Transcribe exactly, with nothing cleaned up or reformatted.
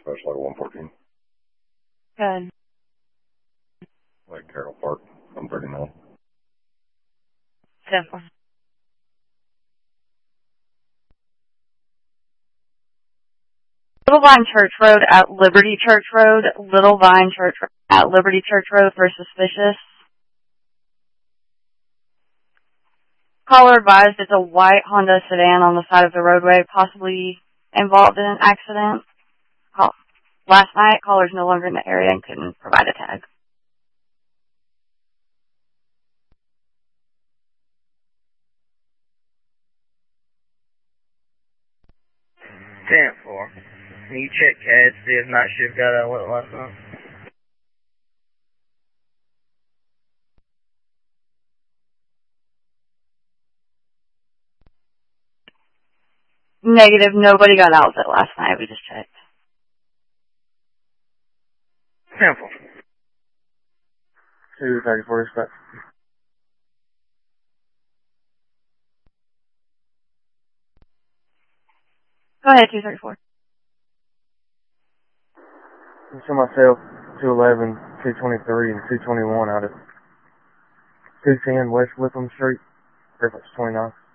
Special Order one fourteen. Good. Like Carroll Park, one thirty-nine. ten four. Little Vine Church Road at Liberty Church Road. Little Vine Church Road at Liberty Church Road for suspicious. Caller advised it's a white Honda sedan on the side of the roadway, possibly involved in an accident. Call. Last night, caller's no longer in the area and couldn't provide a tag. ten four. Can you check C A D, see if night shift got out of it last night? Negative, nobody got out of it last night, we just checked. ten four. two thirty-four, respect. Go ahead, two thirty-four. I show myself two eleven, two twenty-three, and two twenty-one out of two ten West Whipham Street, reference twenty-nine.